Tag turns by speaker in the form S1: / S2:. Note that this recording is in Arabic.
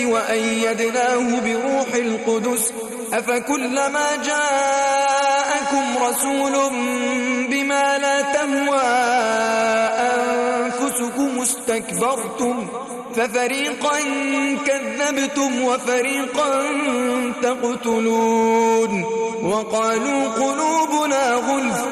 S1: وأيدناه بروح القدس أفكلما جاءكم رسول بما لا تهوى أنفسكم استكبرتم ففريقا كذبتم وفريقا تقتلون وقالوا قلوبنا غلف